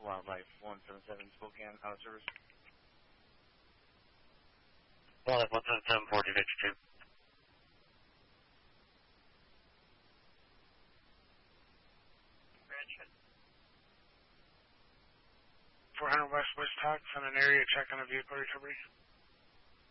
Wildlife 177 Spokane, out of service. Wildlife 177, 1452. Gotcha. 400 West Talks on an area check on a vehicle recovery.